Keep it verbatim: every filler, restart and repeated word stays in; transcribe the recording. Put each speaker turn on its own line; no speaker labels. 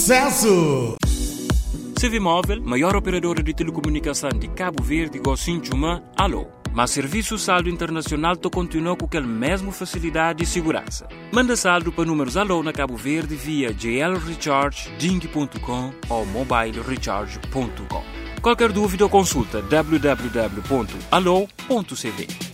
sucesso!
Civimóvel, maior operadora de telecomunicação de Cabo Verde, Gocinchuma, alô. Mas Serviço Saldo Internacional to continua com aquela mesma facilidade e segurança. Manda saldo para números alô na Cabo Verde via j l recharge ding ponto com ou mobile recharge ponto com. Qualquer dúvida ou consulta w w w ponto alô ponto c v.